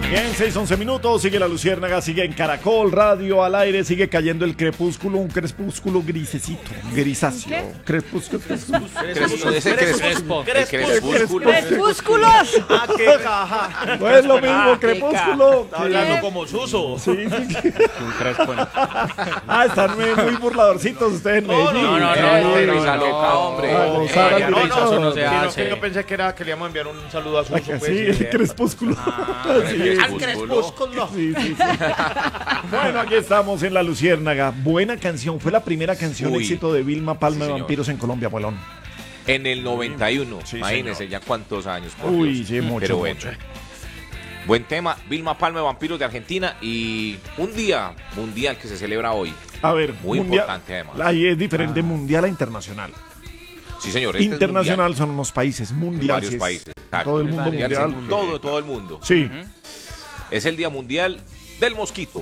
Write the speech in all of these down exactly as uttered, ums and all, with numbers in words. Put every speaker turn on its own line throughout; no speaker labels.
Bien, seis, once minutos, sigue la luciérnaga, sigue en Caracol Radio al aire, sigue cayendo el crepúsculo, un crepúsculo grisecito, grisáceo. Crepúsculo, crepúsculo.
¡Crepúsculos!
Ah, qué caja.
No es lo mismo, crepúsculo.
Está hablando como Suso.
Sí, sí. Ah, están muy, muy burladorcitos ustedes en Medellín.
No, no,
Sí.
no,
risa loca, hombre.
A gozar al
No, no,
derecho.
eso no
se
Sino
hace.
que yo pensé que era que le íbamos a enviar un saludo a Suso.
Sí,
pues,
el
sí.
crepúsculo. Sí.
Al crepúsculo.
Sí, sí, sí. Bueno, aquí estamos en La Luciérnaga. Buena canción. Fue la primera canción
Uy.
éxito de Vilma Palma
Sí,
de
señor.
Vampiros en Colombia, abuelón.
En el noventa y uno,
Sí,
imagínense
señor.
ya cuántos años. por
Uy,
Dios.
sí, mucho,
Pero bueno,
mucho.
buen tema, Vilma Palma de Vampiros de Argentina y un día mundial que se celebra hoy.
A ver,
Muy
mundial-
importante, además.
Ahí es diferente mundial a internacional.
Sí, señor. este es
Internacional
mundial.
son unos países,
En
mundial.
varios
sí es
países. exacto.
Todo el mundo
Mundial
mundial.
en Todo, todo el mundo.
Sí.
Es el Día Mundial del Mosquito.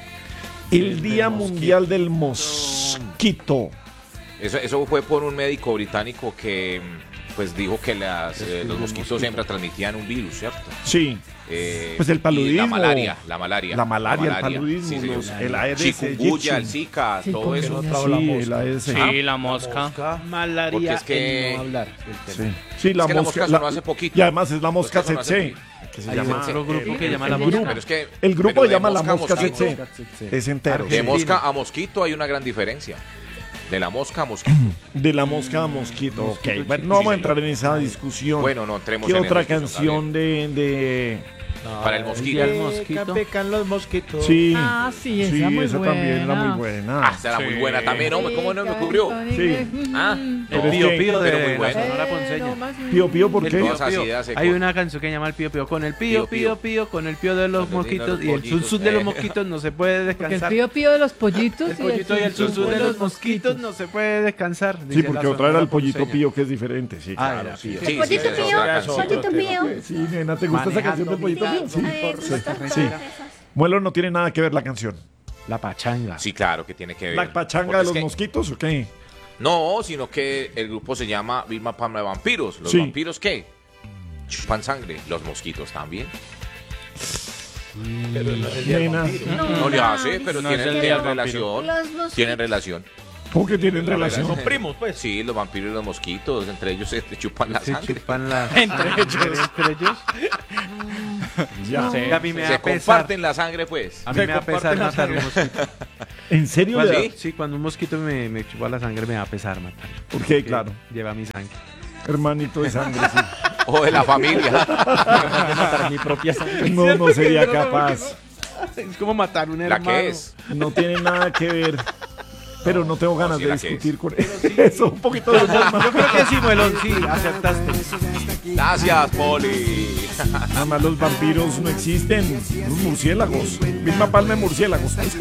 El Día Mundial del Mosquito.
Eso, eso fue por un médico británico que pues dijo que las, eh, los mosquitos hembras transmitían un virus, ¿cierto?
Sí.
Eh,
Pues el
y
paludismo.
La malaria, la malaria.
La malaria, el paludismo,
sí, señor.
los- el Aedes
Chikungunya, el
aegypti.
Zika, todo eso.
Sí, el Aedes
Ah,
aegypti.
Sí, la mosca.
Porque
Malaria
es que-
en no hablar.
Sí, sí, la
Es que la
mosca.
mosca sonó hace poquito.
Y además es la mosca
Mosca sonó hace
tsetse.
poquito.
Que se
Hay
llama-
otro grupo
el-
que llama
el
la
grupo-
mosca.
Pero es que,
El grupo
pero
se
de
llama la
mosca a
mosca
mosquito,
tsetse. Es entero.
De
sí.
mosca a mosquito hay una gran diferencia. De la mosca a mosquito.
De la mosca a mosquito. Ok, bueno, no
Sí,
vamos a
señor.
entrar en esa discusión.
Bueno, no entremos
¿Qué
en
otra
esa discusión,
canción de, de...
Para el mosquito.
El mosquito.
Pecan los mosquitos.
Sí,
Ah, sí, esa
sí,
muy
esa también era
buena.
muy buena.
Ah, esa era muy
Sí.
buena también, hombre. ¿Cómo no me ocurrió?
Sí.
Ah,
Pero
El
es
Pío
que-
Pío
pero muy
de la
bueno.
Sonora Ponceña.
Pío Pío, ¿por
El
qué?
Pío
Todas
Pío.
así, hace
Hay
con-
una canción que se llama El Pío Pío. Con el
Pío
pío,
Pío.
pío, pío, con el pío de los
Con el pío de
mosquitos
los
y el
pollitos,
zunzun de los
eh.
mosquitos no se puede
Porque el
descansar.
pío pío de los pollitos
El pollito y el zunzun de los mosquitos no se puede descansar.
Sí,
dice
porque
la
otra era el
Sonora
pollito
Ponceña.
Pío, que es diferente. Sí,
Ah,
claro.
era
Sí,
Pío.
Sí, sí,
Pollito
esa es
pío,
otra canción.
pollito pío.
sí, nena, ¿te gusta esa canción del pollito Pío? Sí.
Ay,
Sí.
estas
Sí.
cosas.
Muelo no tiene nada que ver la canción.
La pachanga.
Sí, claro que tiene que ver.
¿La pachanga
Porque
de
es
los
que-
mosquitos o qué?
No, sino que el grupo se llama Vilma Palma de Vampiros. ¿Los
Sí.
vampiros qué? Chupan sangre. Los mosquitos también.
Nena,
No le hace, pero
No es
tienen,
el día
tienen
del vampiro.
relación.
Los mosquitos.
Tienen relación.
¿cómo que tienen relación?
Son primos, pues.
Sí, los vampiros y los mosquitos, entre ellos se te chupan la
Se
sangre.
chupan la... Entre ellos. Entre ellos.
Ya.
Sí, a mí me
Se
da pesar.
comparten la sangre, pues.
A mí me da pesar matar un mosquito.
¿En serio?
Cuando-
le da-
Sí, cuando un mosquito me, me chupa la sangre me da pesar matar.
¿Por qué? Claro.
Lleva mi sangre.
Hermanito de sangre, sí.
O de la familia.
Matar mi propia sangre.
No, no sería capaz.
Es como matar un
¿La
hermano.
que es?
No tiene nada que ver. Pero no tengo ganas
sí,
de
la que
discutir con eso. Un poquito de
Yo creo que sí, Muelón, sí, aceptaste.
Gracias, Poli.
Nada más los vampiros no existen. Los murciélagos. Misma palma de murciélagos. Sí,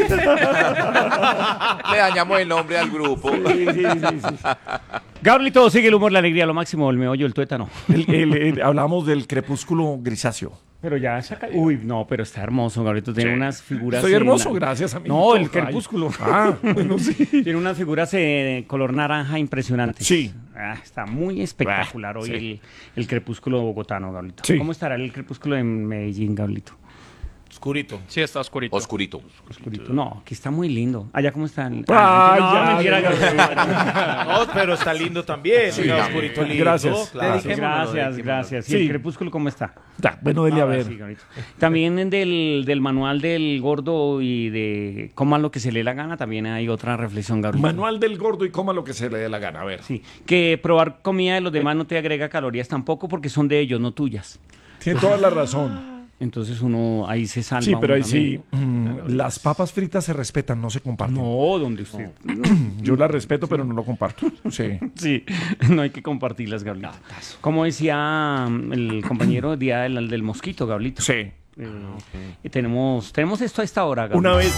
Le dañamos el nombre al grupo.
sí, sí, sí.
Gabrielito, sigue el humor, la alegría, lo máximo, el meollo, el tuétano.
El- el- el- hablamos del crepúsculo grisáceo.
Pero ya saca. Uy, no, pero está hermoso, Gabrielito. Tiene
Sí.
unas figuras.
Soy
en
hermoso,
la-
gracias a mí.
No, el crepúsculo.
Ah, bueno, sí.
Tiene unas figuras de color naranja impresionantes.
Sí.
Ah, está muy espectacular
Ah,
hoy
sí.
el, el crepúsculo bogotano, Gabrielito.
Sí.
¿Cómo estará el crepúsculo en Medellín, Gabrielito?
Oscurito.
Sí, está oscurito.
Oscurito.
Oscurito. No, aquí está muy lindo. Allá, ¿cómo está? el-
Ah,
no,
ya,
mentira,
ya.
Gabrielito.
No, pero está lindo también.
Sí,
Mira,
también.
oscurito lindo.
Gracias.
Claro.
Gracias,
dediquémoslo.
gracias. ¿Y
Sí.
el crepúsculo cómo está?
Ya, bueno, dele a
Ahora
ver.
sí, Gabrielito. También del, del manual del gordo y de coman lo que se le dé la gana, también hay otra reflexión, Gabrielito.
Manual del gordo y coma lo que se le dé la gana. A ver.
Sí, que probar comida de los demás no te agrega calorías tampoco porque son de ellos, no tuyas.
Tiene toda la razón.
Entonces uno ahí se salva.
Sí, pero
uno
ahí sí.
también.
mm, las papas fritas se respetan, no se comparten.
No, donde usted.
Yo las respeto, pero no lo comparto. Sí.
Sí, no hay que compartirlas, Gabrielito. Como decía mm, el compañero Día del, del Mosquito, Gabrielito.
Sí.
Eh, y tenemos, tenemos esto a esta hora, Gabrielito.
Una vez